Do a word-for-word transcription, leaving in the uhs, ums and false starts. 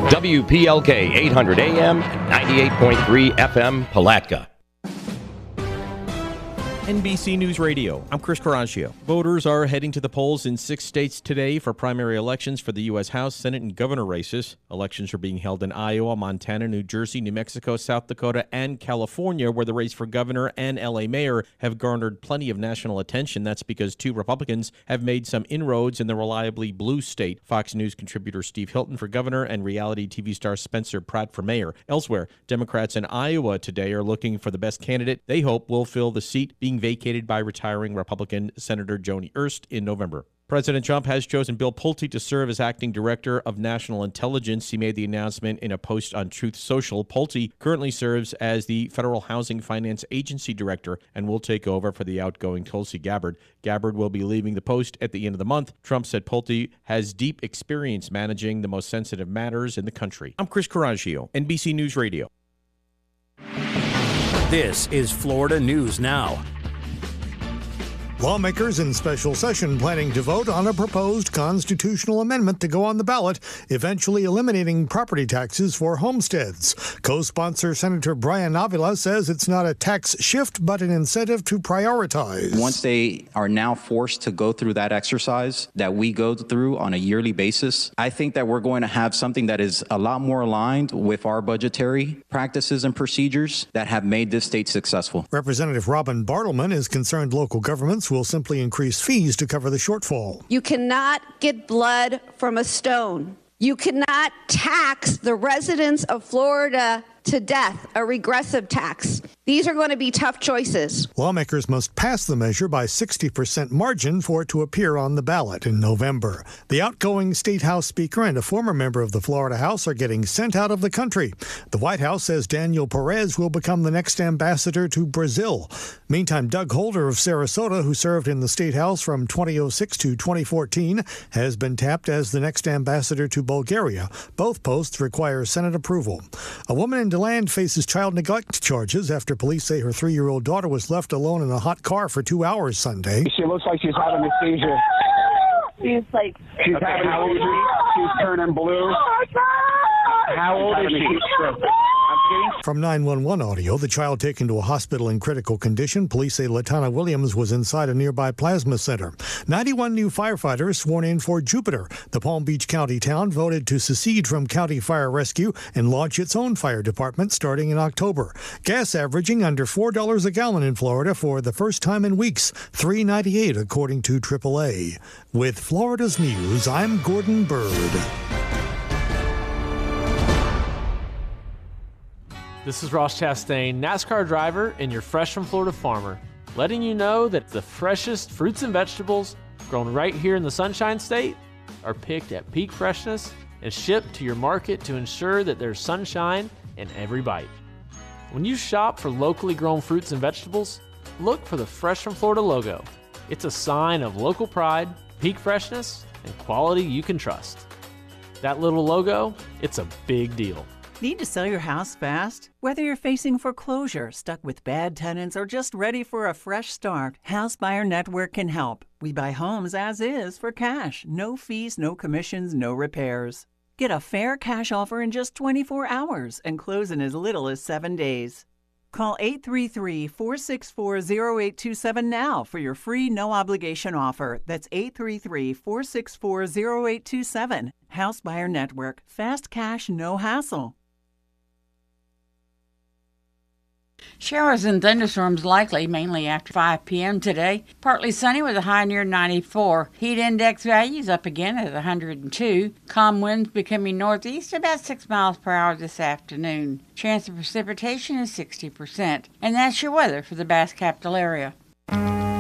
W P L K eight hundred A M, ninety-eight point three F M, Palatka. N B C News Radio, I'm Chris Caraccio. Voters are heading to the polls in six states today for primary elections for the U S House, Senate, and governor races. Elections are being held in Iowa, Montana, New Jersey, New Mexico, South Dakota, and California, where the race for governor and L A mayor have garnered plenty of national attention. That's because two Republicans have made some inroads in the reliably blue state. Fox News contributor Steve Hilton for governor and reality T V star Spencer Pratt for mayor. Elsewhere, Democrats in Iowa today are looking for the best candidate they hope will fill the seat being vacated by retiring Republican Senator Joni Ernst in November. President Trump has chosen Bill Pulte to serve as acting director of national intelligence. He made the announcement in a post on Truth Social. Pulte currently serves as the Federal Housing Finance Agency director and will take over for the outgoing Tulsi Gabbard. Gabbard will be leaving the post at the end of the month. Trump said Pulte has deep experience managing the most sensitive matters in the country. I'm Chris Caraccio, N B C News Radio. This is Florida News Now. Lawmakers in special session planning to vote on a proposed constitutional amendment to go on the ballot, eventually eliminating property taxes for homesteads. Co-sponsor Senator Brian Avila says it's not a tax shift, but an incentive to prioritize. Once they are now forced to go through that exercise that we go through on a yearly basis, I think that we're going to have something that is a lot more aligned with our budgetary practices and procedures that have made this state successful. Representative Robin Bartleman is concerned local governments will simply increase fees to cover the shortfall. You cannot get blood from a stone. You cannot tax the residents of Florida to death, a regressive tax. These are going to be tough choices. Lawmakers must pass the measure by sixty percent margin for it to appear on the ballot in November. The outgoing State House Speaker and a former member of the Florida House are getting sent out of the country. The White House says Daniel Perez will become the next ambassador to Brazil. Meantime, Doug Holder of Sarasota, who served in the State House from twenty oh six to twenty fourteen, has been tapped as the next ambassador to Bulgaria. Both posts require Senate approval. A woman in DeLand faces child neglect charges after police say her three-year-old daughter was left alone in a hot car for two hours Sunday. She looks like she's having a seizure. She's like... She's okay, having how old is she? She's turning blue. Oh, God. How old is she? From nine one one audio, the child taken to a hospital in critical condition. Police say Latana Williams was inside a nearby plasma center. ninety-one new firefighters sworn in for Jupiter. The Palm Beach County town voted to secede from County Fire Rescue and launch its own fire department starting in October. Gas averaging under four dollars a gallon in Florida for the first time in weeks, three ninety-eight according to triple A. With Florida's News, I'm Gordon Bird. This is Ross Chastain, NASCAR driver and your Fresh from Florida farmer, letting you know that the freshest fruits and vegetables grown right here in the Sunshine State are picked at peak freshness and shipped to your market to ensure that there's sunshine in every bite. When you shop for locally grown fruits and vegetables, look for the Fresh from Florida logo. It's a sign of local pride, peak freshness, and quality you can trust. That little logo, it's a big deal. Need to sell your house fast? Whether you're facing foreclosure, stuck with bad tenants, or just ready for a fresh start, House Buyer Network can help. We buy homes as is for cash. No fees, no commissions, no repairs. Get a fair cash offer in just twenty-four hours and close in as little as seven days. Call eight three three, four six four, zero eight two seven now for your free no-obligation offer. That's eight three three, four six four, zero eight two seven. House Buyer Network. Fast cash, no hassle. Showers and thunderstorms likely, mainly after five p.m. today. Partly sunny with a high near ninety-four. Heat index values up again at one hundred two. Calm winds becoming northeast about six miles per hour this afternoon. Chance of precipitation is sixty percent. And that's your weather for the Bass Capital area.